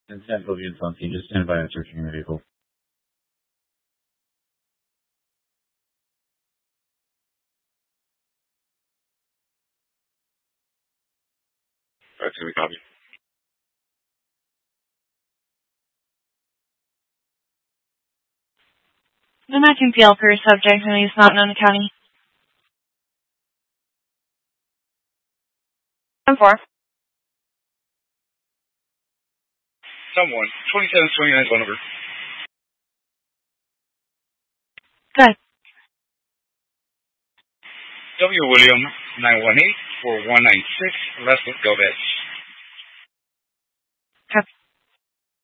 And Central View and Team, just stand by and searching your vehicle. Alright, so we copy. The matching field for subject who is not known to county. 10-4. Someone, 2729 phone number. Good. W. William, 918-4196, Leslie Gomez.